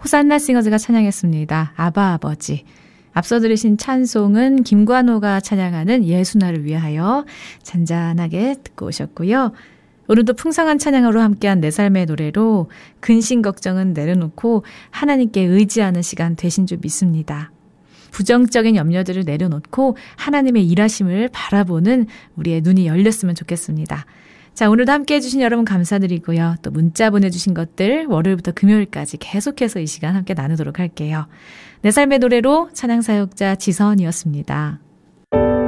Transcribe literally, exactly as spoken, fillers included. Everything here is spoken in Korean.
호산나 싱어즈가 찬양했습니다. 아바 아버지. 앞서 들으신 찬송은 김관호가 찬양하는 예수나를 위하여 잔잔하게 듣고 오셨고요. 오늘도 풍성한 찬양으로 함께한 내 삶의 노래로 근심 걱정은 내려놓고 하나님께 의지하는 시간 되신 줄 믿습니다. 부정적인 염려들을 내려놓고 하나님의 일하심을 바라보는 우리의 눈이 열렸으면 좋겠습니다. 자, 오늘도 함께 해주신 여러분 감사드리고요. 또 문자 보내주신 것들 월요일부터 금요일까지 계속해서 이 시간 함께 나누도록 할게요. 내 삶의 노래로 찬양사역자 지선이었습니다.